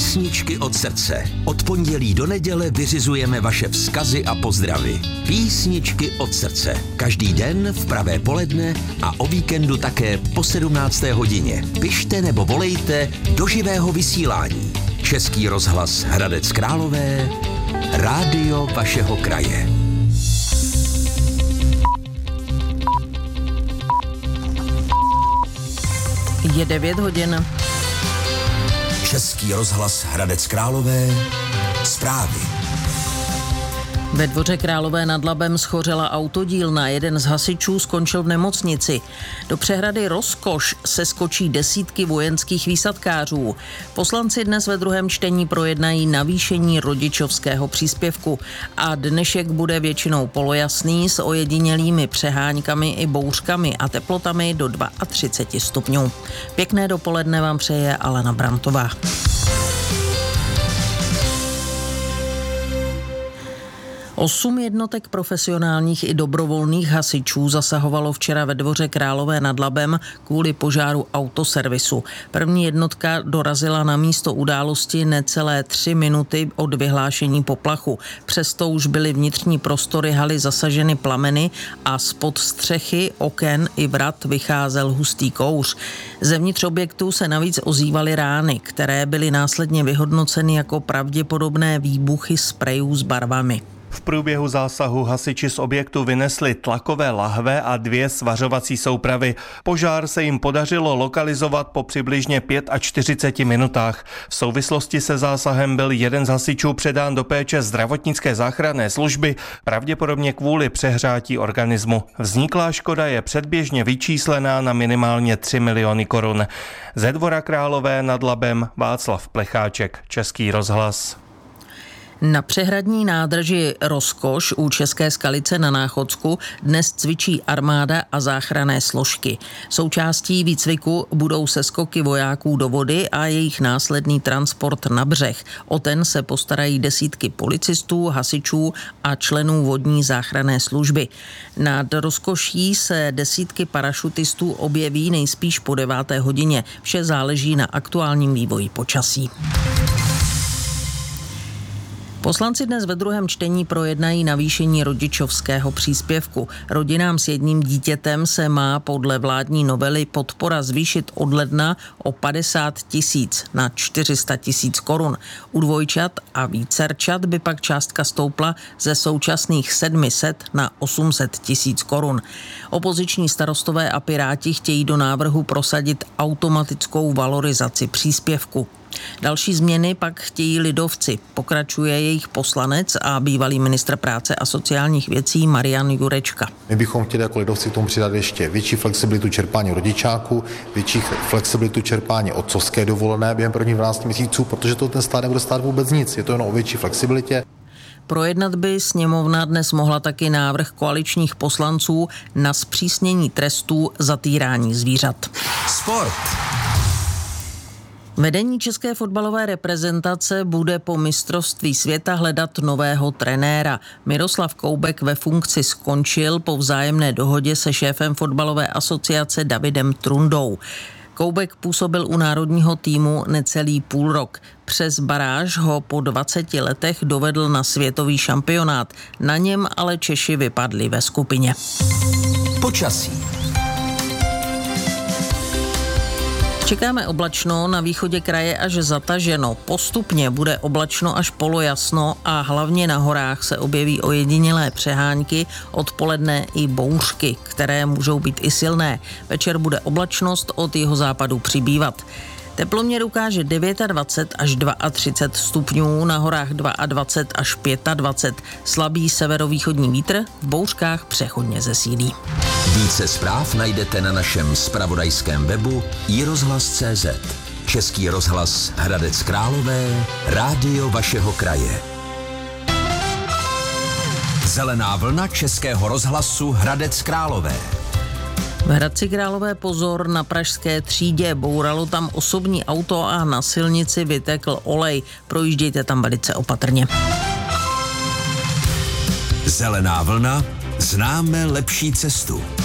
Písničky od srdce. Od pondělí do neděle vyřizujeme vaše vzkazy a pozdravy. Písničky od srdce. Každý den v pravé poledne a o víkendu také po 17. hodině. Pište nebo volejte do živého vysílání. Český rozhlas Hradec Králové, rádio vašeho kraje. Je 9 hodin. Český rozhlas Hradec Králové, zprávy. Ve Dvoře Králové nad Labem schořela autodílna, jeden z hasičů skončil v nemocnici. Do přehrady Rozkoš se skočí desítky vojenských výsadkářů. Poslanci dnes ve druhém čtení projednají navýšení rodičovského příspěvku a dnešek bude většinou polojasný s ojedinělými přeháňkami i bouřkami a teplotami do 32 stupňů. Pěkné dopoledne vám přeje Alena Brantová. Osm jednotek profesionálních i dobrovolných hasičů zasahovalo včera ve Dvoře Králové nad Labem kvůli požáru autoservisu. První jednotka dorazila na místo události necelé 3 minuty od vyhlášení poplachu. Přesto už byly vnitřní prostory haly zasaženy plameny a spod střechy, oken i vrat vycházel hustý kouř. Zevnitř objektu se navíc ozývaly rány, které byly následně vyhodnoceny jako pravděpodobné výbuchy sprejů s barvami. V průběhu zásahu hasiči z objektu vynesli tlakové lahve a 2 svařovací soupravy. Požár se jim podařilo lokalizovat po přibližně 45 minutách. V souvislosti se zásahem byl jeden z hasičů předán do péče zdravotnické záchranné služby, pravděpodobně kvůli přehřátí organismu. Vzniklá škoda je předběžně vyčíslená na minimálně 3 miliony korun. Ze Dvora Králové nad Labem Václav Plecháček, Český rozhlas. Na přehradní nádrži Rozkoš u České Skalice na Náchodsku dnes cvičí armáda a záchranné složky. Součástí výcviku budou seskoky vojáků do vody a jejich následný transport na břeh. O ten se postarají desítky policistů, hasičů a členů vodní záchranné služby. Nad Rozkoší se desítky parašutistů objeví nejspíš po 9. hodině. Vše záleží na aktuálním vývoji počasí. Poslanci dnes ve druhém čtení projednají navýšení rodičovského příspěvku. Rodinám s jedním dítětem se má podle vládní novely podpora zvýšit od ledna o 50 000 na 400 000 korun. U dvojčat a vícerčat by pak částka stoupla ze současných 700 na 800 000 korun. Opoziční starostové a piráti chtějí do návrhu prosadit automatickou valorizaci příspěvku. Další změny pak chtějí lidovci. Pokračuje jejich poslanec a bývalý ministr práce a sociálních věcí Marian Jurečka. My bychom chtěli jako lidovci k tomu přidat ještě větší flexibilitu čerpání rodičáku, větší flexibilitu čerpání otcovské dovolené během prvních 12 měsíců, protože to ten stát nebude stát vůbec nic. Je to jenom o větší flexibilitě. Projednat by sněmovna dnes mohla taky návrh koaličních poslanců na zpřísnění trestů za týrání zvířat. Sport. Vedení české fotbalové reprezentace bude po mistrovství světa hledat nového trenéra. Miroslav Koubek ve funkci skončil po vzájemné dohodě se šéfem fotbalové asociace Davidem Trundou. Koubek působil u národního týmu necelý půl rok. Přes baráž ho po 20 letech dovedl na světový šampionát. Na něm ale Češi vypadli ve skupině. Počasí. Čekáme oblačno, na východě kraje až zataženo. Postupně bude oblačno až polojasno a hlavně na horách se objeví ojedinělé přehánky, odpoledne i bouřky, které můžou být i silné. Večer bude oblačnost od jihozápadu přibývat. Teploměr ukáže 29 až 32 stupňů, na horách 22 až 25. Slabý severovýchodní vítr, v bouřkách přechodně zesílí. Více zpráv najdete na našem zpravodajském webu iRozhlas.cz. Český rozhlas Hradec Králové, rádio vašeho kraje. Zelená vlna Českého rozhlasu Hradec Králové. V Hradci Králové pozor na Pražské třídě. Bouralo tam osobní auto a na silnici vytekl olej. Projíždějte tam velice opatrně. Zelená vlna, známe lepší cestu.